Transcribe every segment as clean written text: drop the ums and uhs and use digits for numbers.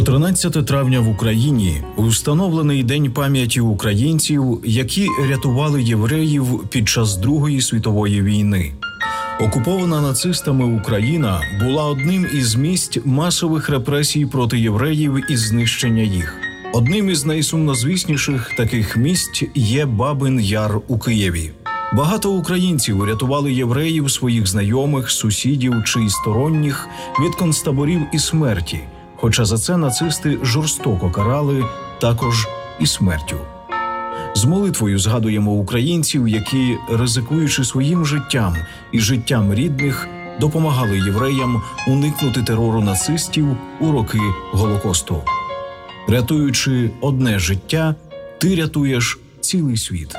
14 травня в Україні установлений День пам'яті українців, які рятували євреїв під час Другої світової війни. Окупована нацистами Україна була одним із місць масових репресій проти євреїв і знищення їх. Одним із найсумнозвісніших таких місць є Бабин Яр у Києві. Багато українців рятували євреїв, своїх знайомих, сусідів чи сторонніх від концтаборів і смерті, хоча за це нацисти жорстоко карали також і смертю. З молитвою згадуємо українців, які, ризикуючи своїм життям і життям рідних, допомагали євреям уникнути терору нацистів у роки Голокосту. Рятуючи одне життя, ти рятуєш цілий світ.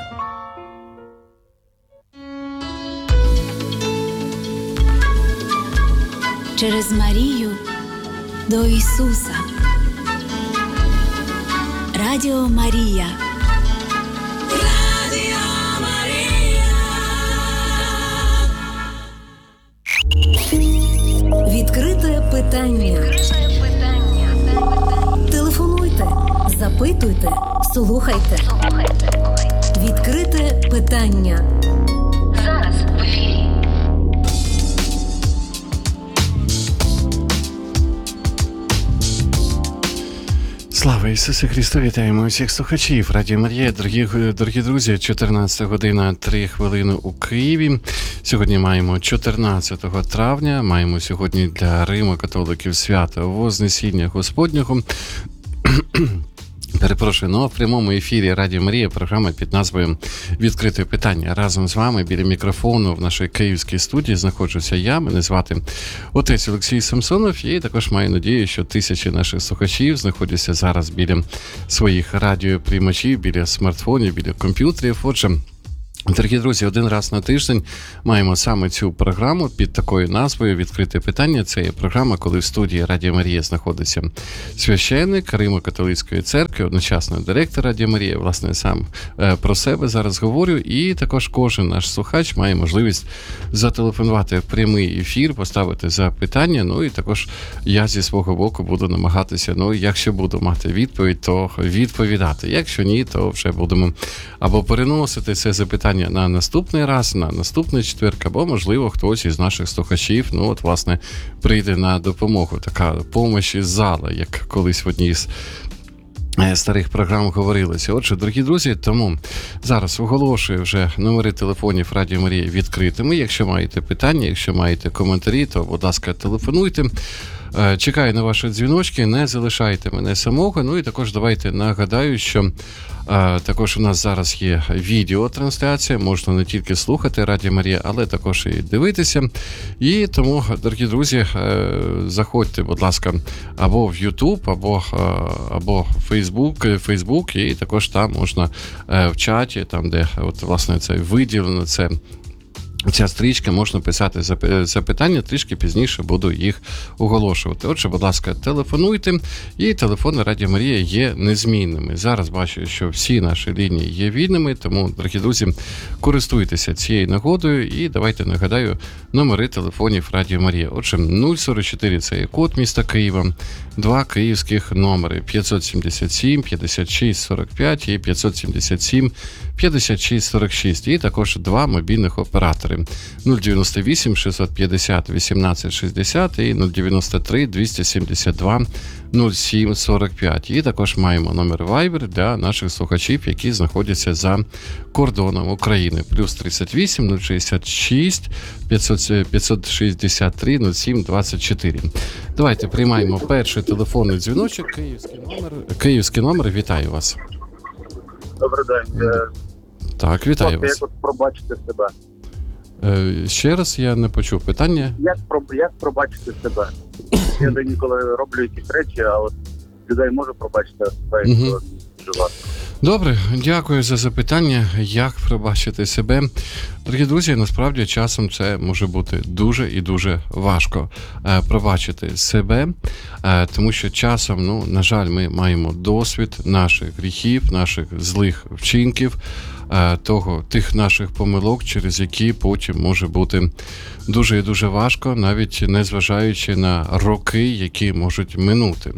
Через Марію до Ісуса. Радіо Марія. Радіо Марія. Відкрите питання. Телефонуйте, запитуйте, слухайте. Відкрите питання. Зараз в ефірі. Слава Ісусу Христу! Вітаємо усіх слухачів Радіо Марія. Дорогі друзі, 14 година 3 хвилини у Києві. Сьогодні маємо 14 травня, маємо сьогодні для Римо-католиків свято Вознесіння Господнього. Перепрошую, в прямому ефірі Радіо Марія програма під назвою «Відкрите питання». Разом з вами біля мікрофону в нашій київській студії знаходжуся я, мене звати отець Олексій Самсонов, і також маю надію, що тисячі наших слухачів знаходяться зараз біля своїх радіоприймачів, біля смартфонів, біля комп'ютерів. Отже, дорогі друзі, один раз на тиждень маємо саме цю програму під такою назвою «Відкрите питання». Це є програма, коли в студії Радіо Марія знаходиться священник Римо-католицької церкви, одночасно директор Радіо Марія, власне, сам про себе зараз говорю. І також кожен наш слухач має можливість зателефонувати в прямий ефір, поставити запитання. Ну і також я зі свого боку буду намагатися, якщо буду мати відповідь, то відповідати. Якщо ні, то вже будемо або переносити це запитання на наступний раз, на наступний четверг, або, можливо, хтось із наших слухачів, власне, прийде на допомогу. Така помощь із зала, як колись в одній з старих програм говорилося. Отже, дорогі друзі, тому зараз оголошую вже номери телефонів Радіо Марія відкритими. Якщо маєте питання, якщо маєте коментарі, то, будь ласка, телефонуйте. Чекаю на ваші дзвіночки, не залишайте мене самого. І також давайте нагадаю, що також у нас зараз є відеотрансляція, можна не тільки слухати Радіо Марія, але також і дивитися. І тому, дорогі друзі, заходьте, будь ласка, або в YouTube, або в Facebook, і також там можна в чаті, там де власне це виділено, ця стрічка, можна писати запитання, трішки пізніше буду їх оголошувати. Отже, будь ласка, телефонуйте, і телефони Радіо Марія є незмінними. Зараз бачу, що всі наші лінії є вільними, тому, дорогі друзі, користуйтеся цією нагодою, і давайте нагадаю номери телефонів Радіо Марія. Отже, 044 – це є код міста Києва, 2 київських номери 577 56 45 і 577 56 46, і також 2 мобільних оператори 098 650 18 60 і 093 272 07 45. І також маємо номер Viber для наших слухачів, які знаходяться за кордоном України. Плюс 38 066 563 07 24. Давайте приймаємо перший телефонний дзвіночок. Київський номер. Вітаю вас. Добрий день. Так, вітаю вас. Як пробачити себе? Ще раз, я не почув питання. Як пробачити себе? Я інколи роблю якісь речі, а от людей можу пробачити себе, дуже важко. Добре, дякую за запитання. Як пробачити себе? Дорогі друзі, насправді часом це може бути дуже і дуже важко пробачити себе, тому що часом, на жаль, ми маємо досвід наших гріхів, наших злих вчинків, тих наших помилок, через які потім може бути дуже і дуже важко, навіть не зважаючи на роки, які можуть минути.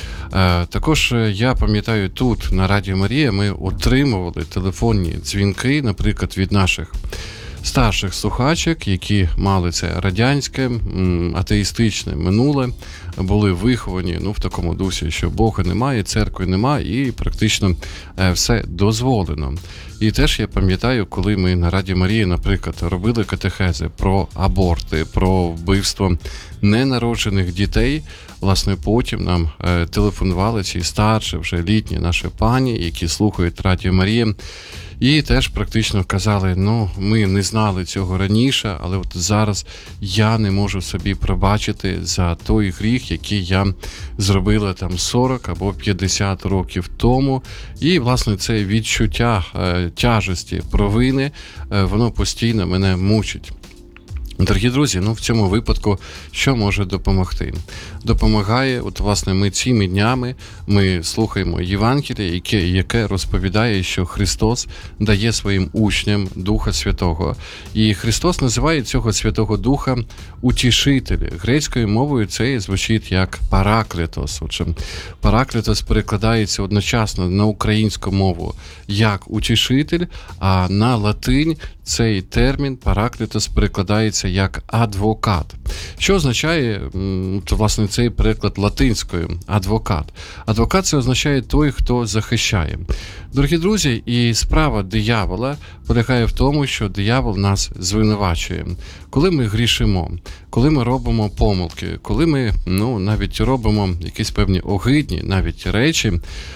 Також я пам'ятаю, тут на Радіо Марія ми отримували телефонні дзвінки, наприклад, від наших старших слухачок, які мали це радянське, атеїстичне минуле, були виховані в такому дусі, що Бога немає, церкви немає і практично все дозволено. І теж я пам'ятаю, коли ми на Радіо Марії, наприклад, робили катехези про аборти, про вбивство ненароджених дітей, власне, потім нам телефонували ці старші, вже літні наші пані, які слухають Радіо Марія, і теж практично казали, ми не знали цього раніше, але от зараз я не можу собі пробачити за той гріх, який я зробила там 40 або 50 років тому. І, власне, це відчуття тяжесті провини, воно постійно мене мучить. Дорогі друзі, в цьому випадку що може допомогти? Допомагає, власне, ми цими днями ми слухаємо Євангеліє, яке розповідає, що Христос дає своїм учням Духа Святого. І Христос називає цього Святого Духа утішителем. Грецькою мовою це звучить як параклетос. Отже, параклетос перекладається одночасно на українську мову як утішитель, а на латинь цей термін параклетос перекладається як адвокат. Що означає, власне, цей переклад латинською адвокат? Адвокат – це означає той, хто захищає. Дорогі друзі, і справа диявола полягає в тому, що диявол нас звинувачує. Коли ми грішимо, коли ми робимо помилки, коли ми навіть робимо якісь певні огидні навіть речі,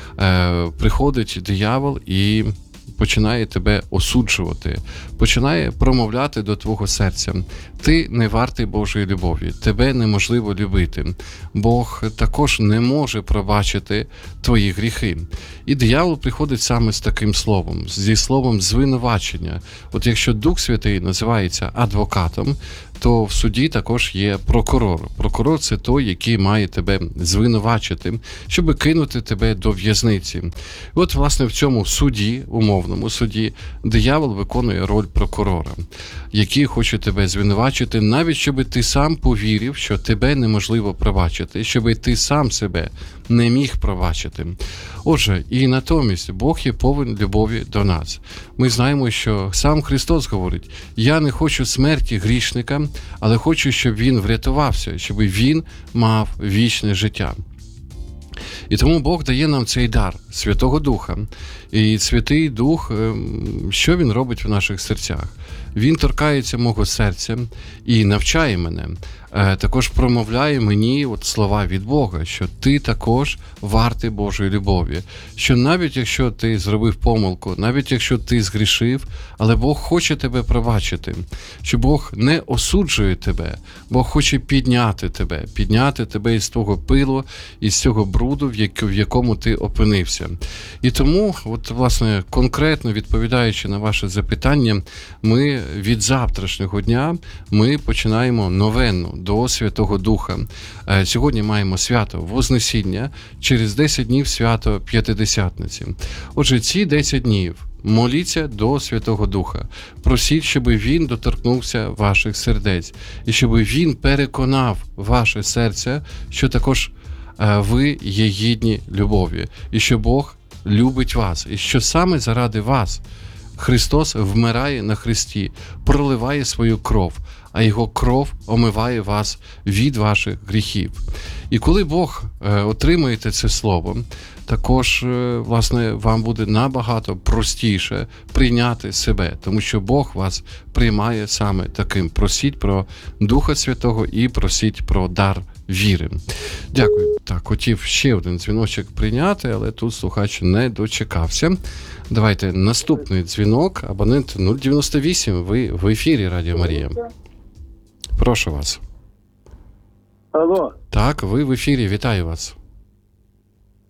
приходить диявол і починає тебе осуджувати, починає промовляти до твого серця. Ти не вартий Божої любові, тебе неможливо любити. Бог також не може пробачити твої гріхи. І диявол приходить саме з таким словом, зі словом звинувачення. От якщо Дух Святий називається адвокатом, то в суді також є прокурор. Прокурор – це той, який має тебе звинувачити, щоб кинути тебе до в'язниці. І от, власне, в цьому суді, умовному суді, диявол виконує роль прокурора, який хоче тебе звинувачити, навіть щоб ти сам повірив, що тебе неможливо пробачити, щоб ти сам себе не міг пробачити. Отже, і натомість Бог є повен любові до нас. Ми знаємо, що сам Христос говорить: «Я не хочу смерті грішника, але хочу, щоб він врятувався, щоб він мав вічне життя». І тому Бог дає нам цей дар Святого Духа. І Святий Дух, що Він робить в наших серцях? Він торкається мого серця і навчає мене, також промовляє мені слова від Бога, що ти також вартий Божої любові, що навіть якщо ти зробив помилку, навіть якщо ти згрішив, але Бог хоче тебе пробачити, що Бог не осуджує тебе, Бог хоче підняти тебе із того пилу, із цього бруду, в якому ти опинився. І тому, власне, конкретно відповідаючи на ваше запитання, ми від завтрашнього дня ми починаємо новенну до Святого Духа. Сьогодні маємо свято Вознесіння, через 10 днів свято П'ятидесятниці. Отже, ці 10 днів моліться до Святого Духа. Просіть, щоб Він доторкнувся ваших сердець і щоб Він переконав ваше серце, що також ви є гідні любові і що Бог любить вас, і що саме заради вас Христос вмирає на хресті, проливає свою кров, а Його кров омиває вас від ваших гріхів. І коли Бог отримаєте це слово, також, власне, вам буде набагато простіше прийняти себе, тому що Бог вас приймає саме таким. Просіть про Духа Святого і просіть про дар віри. Дякую. Так, хотів ще один дзвіночок прийняти, але тут слухач не дочекався. Давайте наступний дзвінок. Абонент 098. Ви в ефірі Радіо Марія. Прошу вас. Алло. Так, ви в ефірі. Вітаю вас.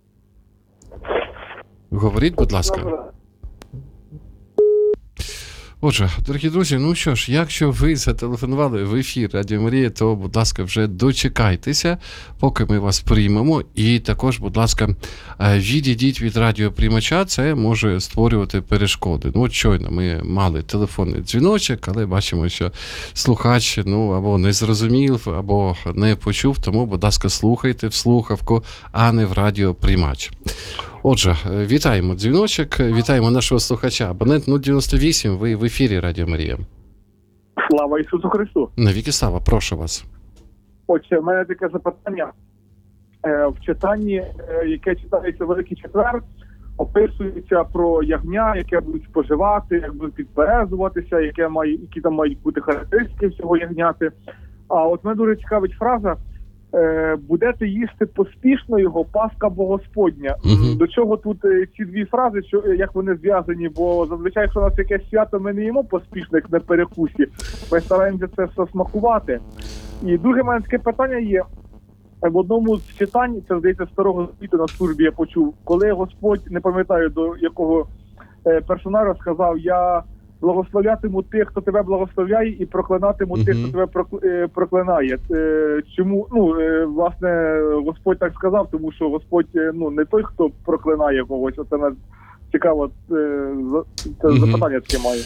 Говоріть, будь ласка. Отже, дорогі друзі, ну що ж, якщо ви зателефонували в ефір Радіо Марія, то, будь ласка, вже дочекайтеся, поки ми вас приймемо. І також, будь ласка, відійдіть від радіоприймача, це може створювати перешкоди. Ну, от щойно ми мали телефонний дзвіночок, але бачимо, що слухач, або не зрозумів, або не почув, тому, будь ласка, слухайте в слухавку, а не в радіоприймач. Отже, вітаємо дзвіночок, вітаємо нашого слухача. Абонент 098, ви в ефірі Радіо Марія. Слава Ісусу Христу! Навіки слава, прошу вас. Отже, в мене таке запитання. В читанні, яке читається Великий Четвер, описується про ягня, яке будуть споживати, як будуть підберезуватися, які там мають бути характеристики всього ягняти. А от мене дуже цікавить фраза «Будете їсти поспішно його, Пасха бо Господня». До чого тут ці дві фрази, як вони зв'язані? Бо зазвичай, якщо у нас якесь свято, ми не їмо поспішно, як на перекусі. Ми стараємося це все смакувати. І дуже в мене таке питання є. В одному з читань, це, здається, Старого Завіту на службі я почув, коли Господь, не пам'ятаю до якого персонажа, сказав: «Я благословлятиму тих, хто тебе благословляє, і проклинатиму тих, хто тебе проклинає». Чому, власне, Господь так сказав, тому що Господь, не той, хто проклинає когось. Оце мене цікаво, це запитання таке маю.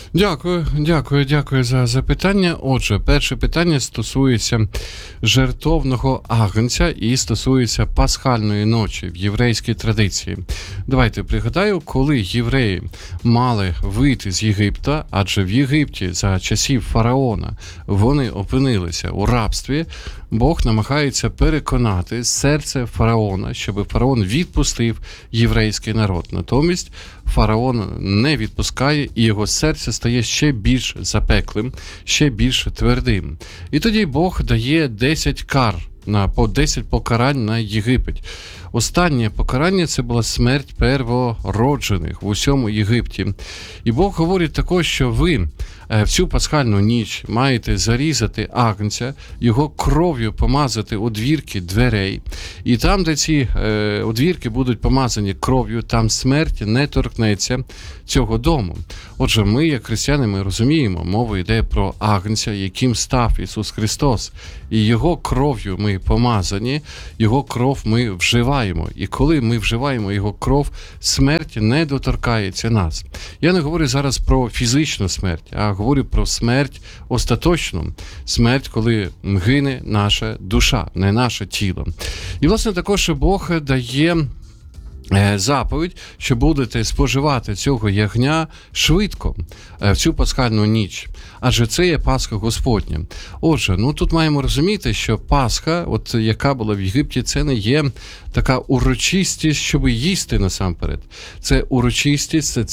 Дякую за запитання. Отже, перше питання стосується жертовного агнця і стосується пасхальної ночі в єврейській традиції. Давайте пригадаю, коли євреї мали вийти з Єгипта, адже в Єгипті за часів фараона вони опинилися у рабстві, Бог намагається переконати серце фараона, щоб фараон відпустив єврейський народ. Натомість фараон не відпускає, і його серце стає ще більш запеклим, ще більш твердим. І тоді Бог дає 10 кар, по 10 покарань на Єгипет. Останнє покарання – це була смерть первороджених в усьому Єгипті. І Бог говорить також, що ви в цю пасхальну ніч маєте зарізати агнця, його кров'ю помазати одвірки дверей. І там, де ці одвірки будуть помазані кров'ю, там смерть не торкнеться цього дому. Отже, ми, як християни, ми розуміємо, мова йде про агнця, яким став Ісус Христос. І його кров'ю ми помазані, його кров ми вживаємо. І коли ми вживаємо його кров, смерть не доторкається нас. Я не говорю зараз про фізичну смерть, а говорю про смерть остаточну. Смерть, коли гине наша душа, не наше тіло. І, власне, також Бог дає заповідь, що будете споживати цього ягня швидко в цю пасхальну ніч. Адже це є Пасха Господня. Отже, тут маємо розуміти, що Пасха, яка була в Єгипті, це не є така урочистість, щоб їсти насамперед. Це урочистість,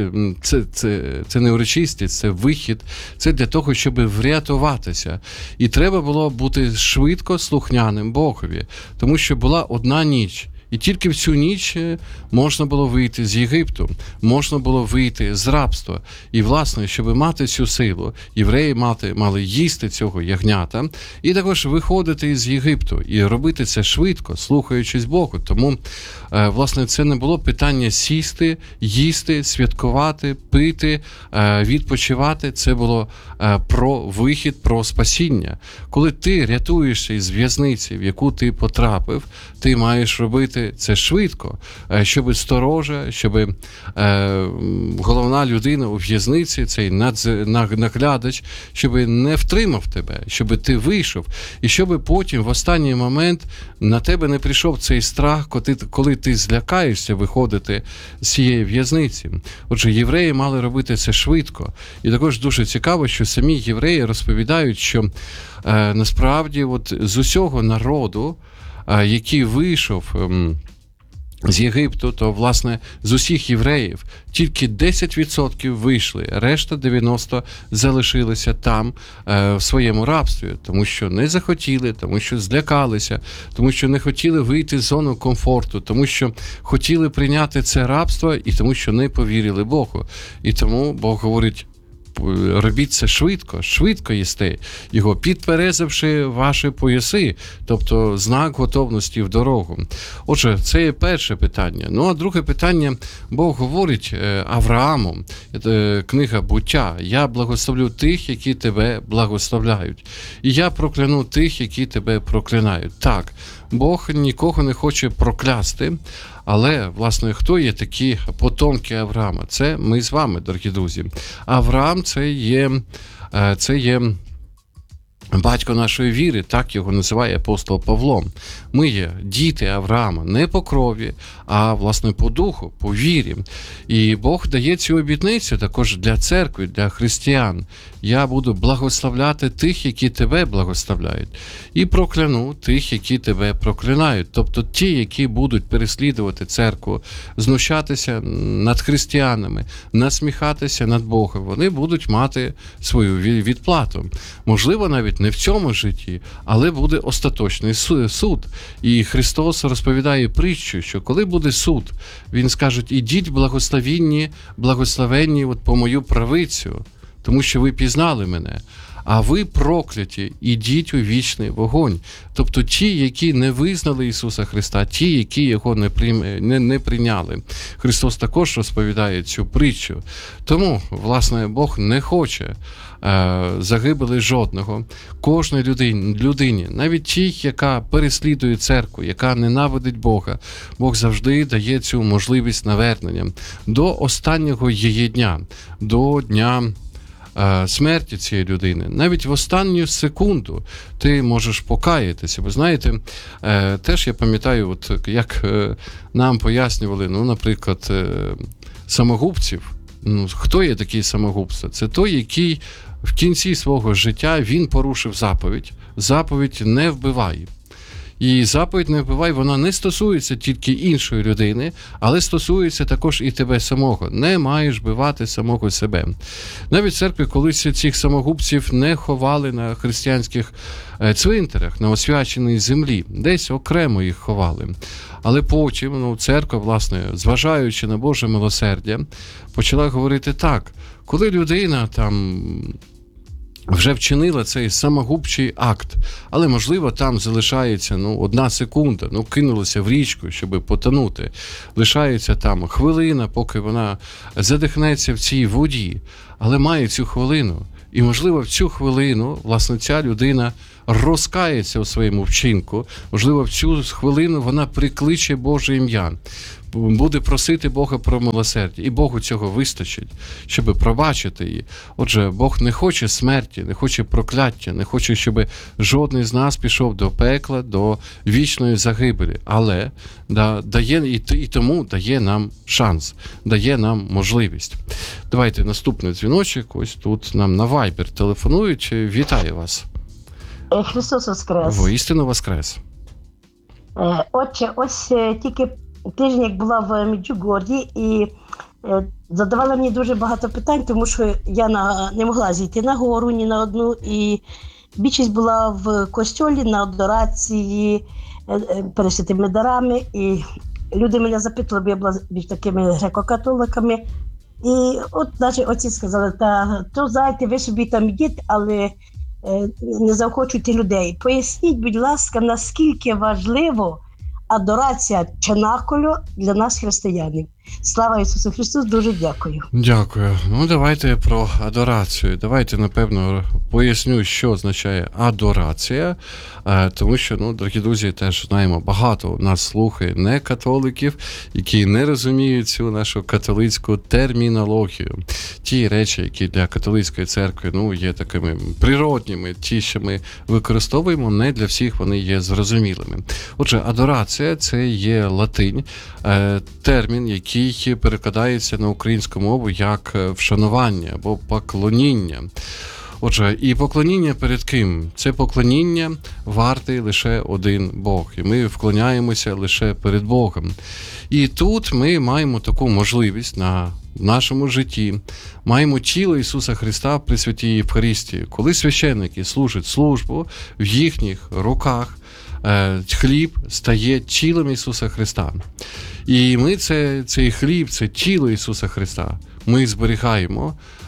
це не урочистість, це вихід, це для того, щоб врятуватися. І треба було бути швидко слухняним Богові, тому що була одна ніч. І тільки в цю ніч можна було вийти з Єгипту, можна було вийти з рабства. І, власне, щоб мати цю силу, євреї мали їсти цього ягнята і також виходити з Єгипту і робити це швидко, слухаючись Богу. Тому, власне, це не було питання сісти, їсти, святкувати, пити, відпочивати. Це було про вихід, про спасіння. Коли ти рятуєшся із в'язниці, в яку ти потрапив, ти маєш робити це швидко, щоб сторожа, щоб головна людина у в'язниці, цей наглядач, щоб не втримав тебе, щоб ти вийшов, і щоб потім в останній момент на тебе не прийшов цей страх, коли ти злякаєшся виходити з цієї в'язниці. Отже, євреї мали робити це швидко. І також дуже цікаво, що самі євреї розповідають, що насправді з усього народу, який вийшов з Єгипту, то, власне, з усіх євреїв тільки 10% вийшли, решта 90% залишилися там в своєму рабстві, тому що не захотіли, тому що злякалися, тому що не хотіли вийти з зони комфорту, тому що хотіли прийняти це рабство і тому що не повірили Богу. І тому Бог говорить: робіть це швидко їсти його, підперезавши ваші пояси, тобто знак готовності в дорогу. Отже, це є перше питання. Ну, а друге питання, Бог говорить Аврааму, книга Буття: «Я благословлю тих, які тебе благословляють, і я прокляну тих, які тебе проклинають». Так, Бог нікого не хоче проклясти, але, власне, хто є такі потомки Авраама? Це ми з вами, дорогі друзі. Авраам – це є батько нашої віри, так його називає апостол Павло. Ми є діти Авраама не по крові, а, власне, по духу, по вірі. І Бог дає цю обітницю також для церкви, для християн. «Я буду благословляти тих, які тебе благословляють, і прокляну тих, які тебе проклинають». Тобто ті, які будуть переслідувати церкву, знущатися над християнами, насміхатися над Богом, вони будуть мати свою відплату. Можливо, навіть не в цьому житті, але буде остаточний суд. І Христос розповідає притчу, що коли буде суд, Він скаже: «Ідіть благословенні от по мою правицю, тому що ви пізнали мене, а ви прокляті, ідіть у вічний вогонь». Тобто ті, які не визнали Ісуса Христа, ті, які Його не прийняли. Христос також розповідає цю притчу. Тому, власне, Бог не хоче загибели жодного. Кожній людині, навіть тій, яка переслідує церкву, яка ненавидить Бога, Бог завжди дає цю можливість навернення до останнього її дня, до дня смерті цієї людини. Навіть в останню секунду ти можеш покаятися. Ви знаєте, теж я пам'ятаю, от як нам пояснювали, ну, наприклад, самогубців. Ну, хто є такий самогубство? Це той, який в кінці свого життя він порушив заповідь. Заповідь «не вбивай». І заповідь «не вбивай», вона не стосується тільки іншої людини, але стосується також і тебе самого. Не маєш вбивати самого себе. Навіть в церкві колись цих самогубців не ховали на християнських цвинтарях, на освяченій землі. Десь окремо їх ховали. Але потім, церква, власне, зважаючи на Боже милосердя, почала говорити так: коли людина там вже вчинила цей самогубчий акт, але, можливо, там залишається 1 секунда, кинулася в річку, щоб потонути. Лишається там хвилина, поки вона задихнеться в цій воді, але має цю хвилину. І, можливо, в цю хвилину, власне, ця людина розкається у своєму вчинку. Можливо, в цю хвилину вона прикличе Боже ім'я, буде просити Бога про милосердя. І Богу цього вистачить, щоб пробачити її. Отже, Бог не хоче смерті, не хоче прокляття, не хоче, щоб жодний з нас пішов до пекла, до вічної загибелі. Але дає і тому дає нам шанс, дає нам можливість. Давайте наступний дзвіночок. Ось тут нам на Viber телефонують. Вітаю вас. Христос Воскрес. Воістину Воскрес. Отче, ось тільки тиждень, як була в Меджугор'ї, і задавала мені дуже багато питань, тому що я не могла зійти на гору ні на одну, і більшість була в костьолі на адорації перед святими дарами, і люди мене запитували, бо я була більш такими греко-католиками, і от навіть отці сказали: то знаєте, ви собі там йдіть, але не заохочуйте людей. Поясніть, будь ласка, наскільки важливо адорація Чанаколю для нас, християнів. Слава Ісусу Христу, дуже дякую. Дякую. Давайте про адорацію. Давайте, напевно, поясню, що означає адорація, тому що, дорогі друзі, теж знаємо, багато у нас слухає не католиків, які не розуміють цю нашу католицьку термінологію. Ті речі, які для католицької церкви, є такими природніми, ті, що ми використовуємо, не для всіх вони є зрозумілими. Отже, адорація – це є латинь, термін, який перекладається на українську мову як вшанування або поклоніння. Отже, і поклоніння перед ким? Це поклоніння вартий лише один Бог. І ми вклоняємося лише перед Богом. І тут ми маємо таку можливість в нашому житті. Маємо тіло Ісуса Христа в Пресвятій Євхаристії. Коли священники служать службу, в їхніх руках хліб стає тілом Ісуса Христа. І ми цей хліб, це тіло Ісуса Христа, ми зберігаємо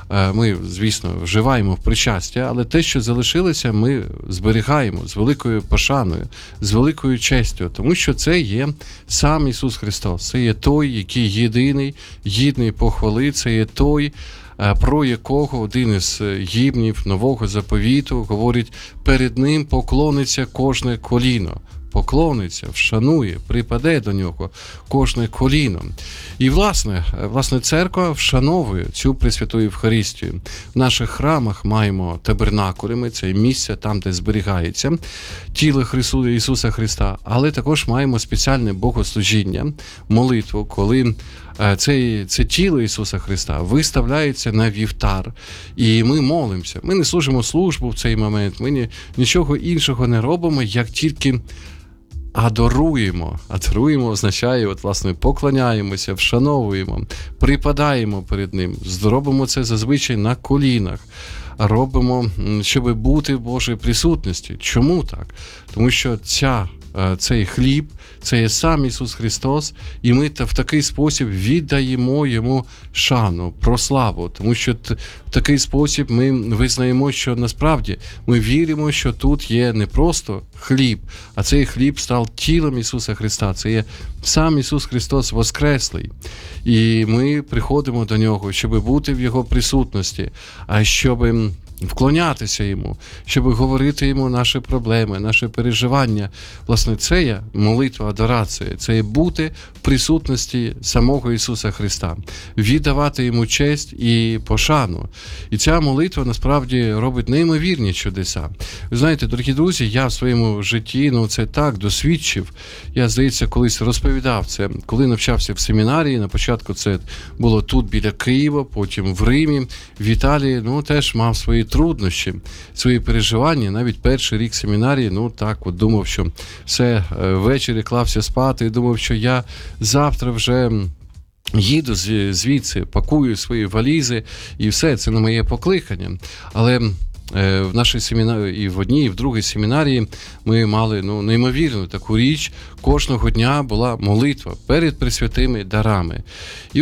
ми, звісно, вживаємо в причастя, але те, що залишилося, ми зберігаємо з великою пошаною, з великою честю, тому що це є сам Ісус Христос. Це є той, який єдиний, гідний похвали, це є той, про якого один із гімнів Нового Заповіту говорить: перед ним поклониться кожне коліно. Поклониться, вшанує, припаде до нього кожне коліно. І, власне, церква вшановує цю Пресвяту Євхаристію. В наших храмах маємо табернакули, це місце там, де зберігається тіло Ісуса Христа, але також маємо спеціальне богослужіння, молитву, коли це тіло Ісуса Христа виставляється на вівтар, і ми молимося. Ми не служимо службу в цей момент, ми нічого іншого не робимо, як тільки адоруємо. Адоруємо означає, власне, поклоняємося, вшановуємо, припадаємо перед ним. Робимо це зазвичай на колінах. Робимо, щоб бути в Божій присутності. Чому так? Тому що цей хліб, це є сам Ісус Христос, і ми в такий спосіб віддаємо Йому шану, прославу, тому що в такий спосіб ми визнаємо, що насправді ми віримо, що тут є не просто хліб, а цей хліб став тілом Ісуса Христа, це є сам Ісус Христос воскреслий. І ми приходимо до Нього, щоб бути в Його присутності, а щоб вклонятися Йому, щоб говорити Йому наші проблеми, наші переживання. Власне, це є молитва, адорація, це є бути в присутності самого Ісуса Христа, віддавати Йому честь і пошану. І ця молитва, насправді, робить неймовірні чудеса. Ви знаєте, дорогі друзі, я в своєму житті, це так досвідчив. Я, здається, колись розповідав це, коли навчався в семінарії. На початку це було тут, біля Києва, потім в Римі, в Італії, теж мав свої труднощі, свої переживання. Навіть перший рік семінарії, думав, що все, ввечері клався спати і думав, що я завтра вже їду звідси, пакую свої валізи і все, це не моє покликання. Але в нашій семінарії, і в одній, і в другій семінарії ми мали неймовірну таку річ. Кожного дня була молитва перед пресвятими дарами. І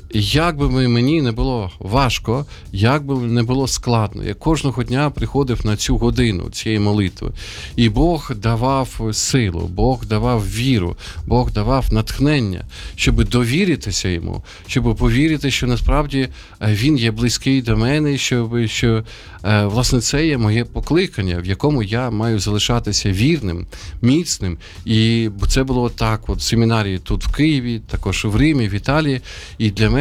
як би мені не було важко, як би не було складно, я кожного дня приходив на цю годину цієї молитви. І Бог давав силу, Бог давав віру, Бог давав натхнення, щоб довіритися Йому, щоб повірити, що насправді Він є близький до мене, що власне, це є моє покликання, в якому я маю залишатися вірним, міцним. І це було так в семінарії тут в Києві, також в Римі, в Італії. І для мене